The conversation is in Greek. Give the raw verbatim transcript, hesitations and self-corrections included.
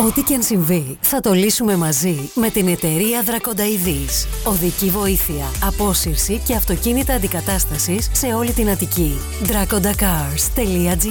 Ό,τι και αν συμβεί, θα το λύσουμε μαζί με την εταιρεία Δρακονταειδής. Οδική βοήθεια, απόσυρση και αυτοκίνητα αντικατάστασης σε όλη την Αττική. Draconda Cars τελεία gr